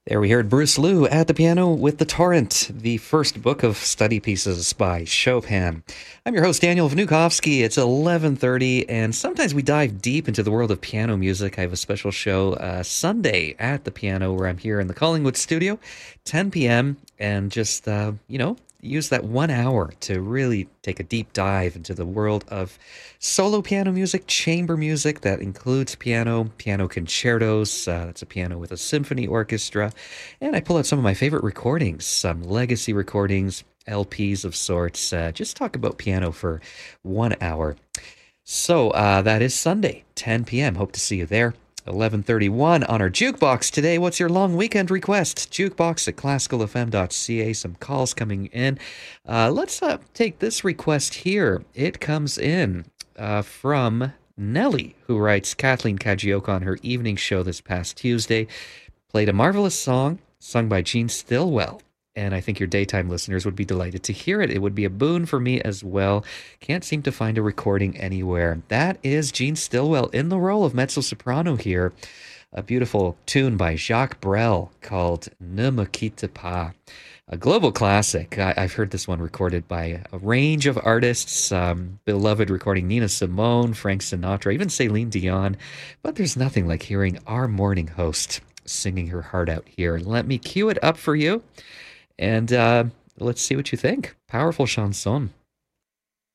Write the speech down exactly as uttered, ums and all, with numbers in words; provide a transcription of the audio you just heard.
There we heard Bruce Liu at the piano with The Torrent, the first book of study pieces by Chopin. I'm your host, Daniel Vnukovsky. It's eleven thirty, and sometimes we dive deep into the world of piano music. I have a special show uh, Sunday at the piano where I'm here in the Collingwood studio, ten p.m., and just, uh, you know, use that one hour to really take a deep dive into the world of solo piano music, chamber music that includes piano, piano concertos. Uh, that's a piano with a symphony orchestra. And I pull out some of my favorite recordings, some legacy recordings, L Ps of sorts. Uh, just talk about piano for one hour. So uh, that is Sunday, ten p.m. Hope to see you there. eleven thirty-one on our jukebox today. What's your long weekend request? Jukebox at classical f m dot c a. Some calls coming in. Uh, let's uh, take this request here. It comes in uh, from Nellie, who writes, Kathleen Kajioka on her evening show this past Tuesday played a marvelous song sung by Gene Stillwell. And I think your daytime listeners would be delighted to hear it. It would be a boon for me as well. Can't seem to find a recording anywhere. That is Gene Stillwell in the role of mezzo-soprano here. A beautiful tune by Jacques Brel called Ne me quitte pas. A global classic. I, I've heard this one recorded by a range of artists. Um, beloved recording Nina Simone, Frank Sinatra, even Celine Dion. But there's nothing like hearing our morning host singing her heart out here. Let me cue it up for you. And uh, let's see what you think. Powerful chanson.